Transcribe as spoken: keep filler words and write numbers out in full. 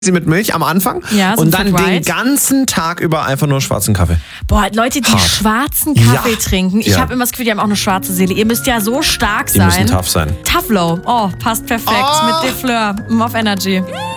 sie mit Milch am Anfang Ja, so und ein dann Flat den White. ganzen Tag über einfach nur schwarzen Kaffee. Boah, Leute, die Hart. schwarzen Kaffee Ja. trinken. Ich Ja. habe immer das Gefühl, die haben auch eine schwarze Seele. Ihr müsst ja so stark Die müssen sein. tough sein. Tough Low. Oh, passt perfekt. Oh. Mit De Fleur. Auf Energy.